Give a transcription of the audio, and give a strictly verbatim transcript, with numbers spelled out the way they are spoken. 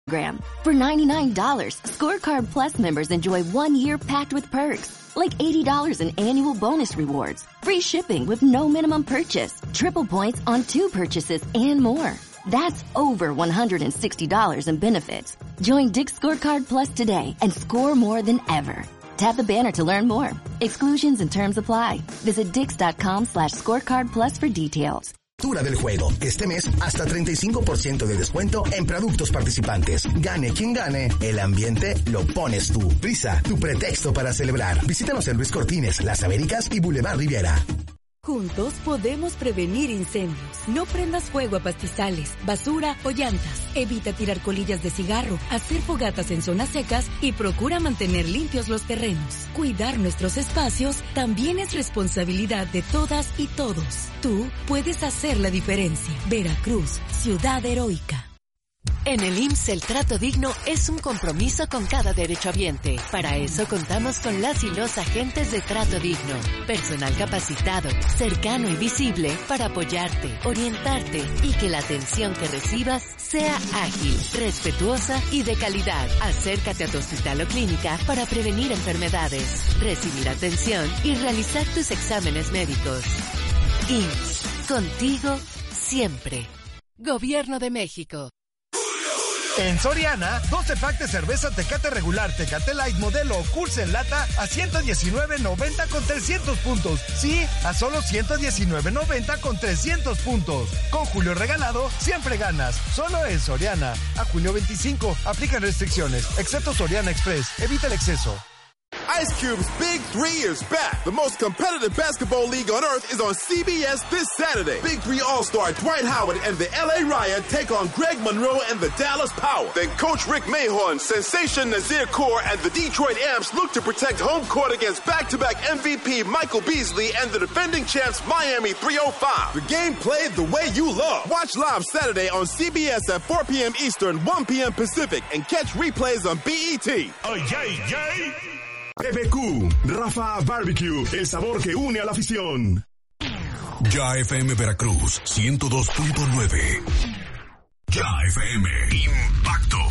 For ninety-nine dollars, Scorecard Plus members enjoy one year packed with perks, like eighty dollars in annual bonus rewards, free shipping with no minimum purchase, triple points on two purchases, and more. That's over one hundred sixty dollars in benefits. Join Dick's Scorecard Plus today and score more than ever. Tap the banner to learn more. Exclusions and terms apply. Visit dix.com slash scorecard plus for details. Del juego. Este mes, hasta treinta y cinco por ciento de descuento en productos participantes. Gane quien gane, el ambiente lo pones tú. Prisa, tu pretexto para celebrar. Visítanos en Luis Cortines, Las Américas y Boulevard Riviera. Juntos podemos prevenir incendios. No prendas fuego a pastizales, basura o llantas. Evita tirar colillas de cigarro, hacer fogatas en zonas secas y procura mantener limpios los terrenos. Cuidar nuestros espacios también es responsabilidad de todas y todos. Tú puedes hacer la diferencia. Veracruz, ciudad heroica. En el I M S S el trato digno es un compromiso con cada derechohabiente. Para eso contamos con las y los agentes de Trato Digno. Personal capacitado, cercano y visible para apoyarte, orientarte y que la atención que recibas sea ágil, respetuosa y de calidad. Acércate a tu hospital o clínica para prevenir enfermedades, recibir atención y realizar tus exámenes médicos. I M S S, contigo siempre. Gobierno de México. En Soriana, doce pack de cerveza Tecate regular, Tecate Light modelo o Cursa en lata a ciento diecinueve noventa con trescientos puntos. Sí, a solo ciento diecinueve noventa con trescientos puntos. Con Julio regalado, siempre ganas. Solo en Soriana. A julio veinticinco, aplican restricciones, excepto Soriana Express. Evita el exceso. Ice Cube's Big Three is back. The most competitive basketball league on earth is on C B S this Saturday. Big Three All-Star Dwight Howard and the L A Riot take on Greg Monroe and the Dallas Power. Then Coach Rick Mahorn, Sensation Nazir Kaur, and the Detroit Amps look to protect home court against back-to-back M V P Michael Beasley and the defending champs Miami three oh five. The game played the way you love. Watch live Saturday on C B S at four p.m. Eastern, one p.m. Pacific, and catch replays on B E T. Oh, yay, yay. B B Q, Rafa Barbecue, el sabor que une a la afición. Ya F M Veracruz, ciento dos punto nueve. Ya F M, Impacto.